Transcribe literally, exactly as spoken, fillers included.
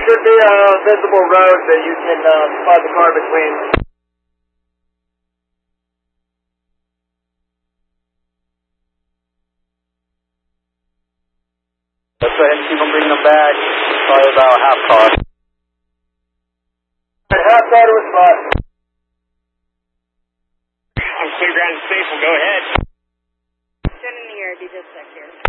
should be a visible road that you can uh, spot the car between. Let's go ahead and keep them bringing them back. Probably about half car. Half car to a spot. I'm clear ground and safe. We'll go ahead. Send in the air, be just check here.